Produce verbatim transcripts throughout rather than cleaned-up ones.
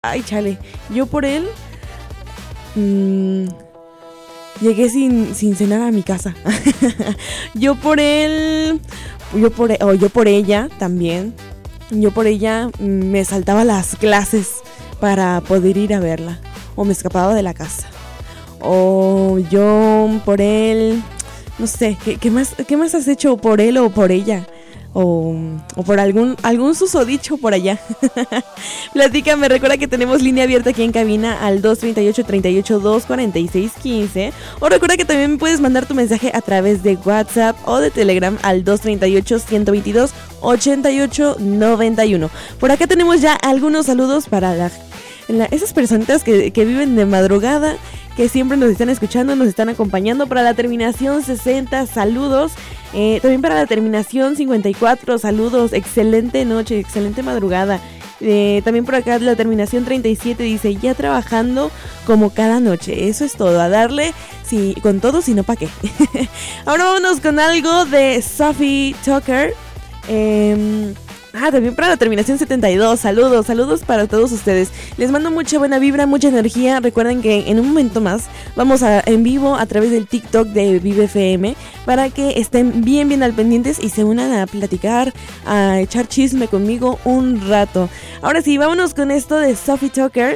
Ay, chale, yo por él mmm, llegué sin, sin cenar a mi casa. Yo por él, yo por, o yo por ella también. Yo por ella me saltaba las clases para poder ir a verla. O me escapaba de la casa. O yo por él, no sé, ¿qué, qué más, qué más has hecho por él o por ella? O, o por algún algún susodicho por allá. Platícame, recuerda que tenemos línea abierta aquí en cabina al dos treinta y ocho, treinta y ocho, dos cuarenta y seis, quince. O recuerda que también puedes mandar tu mensaje a través de WhatsApp o de Telegram al dos treinta y ocho, ciento veintidós, ochenta y ocho, noventa y uno. Por acá tenemos ya algunos saludos para la, la, esas personitas que, que viven de madrugada, que siempre nos están escuchando, nos están acompañando. Para la terminación sesenta, saludos. Eh, también para la terminación cincuenta y cuatro, saludos. Excelente noche, excelente madrugada. Eh, también por acá la terminación treinta y siete dice, ya trabajando como cada noche. Eso es todo, a darle sí, con todo, si no pa' qué. Ahora vámonos con algo de Sophie Tucker. Eh... Ah, también para la terminación setenta y dos, saludos, saludos para todos ustedes. Les mando mucha buena vibra, mucha energía. Recuerden que en un momento más vamos a en vivo a través del TikTok de Vive F M para que estén bien, bien al pendientes y se unan a platicar, a echar chisme conmigo un rato. Ahora sí, vámonos con esto de Sophie Tucker,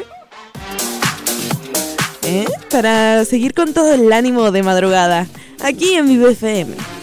¿eh? Para seguir con todo el ánimo de madrugada aquí en Vive F M.